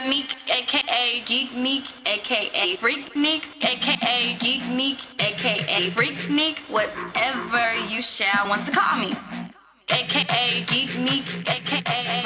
Neek, aka Geek Neek, aka Freak Neek, aka Geek Neek, aka Freak Neek, whatever you shall want to call me. AKA Geek Neek, AKA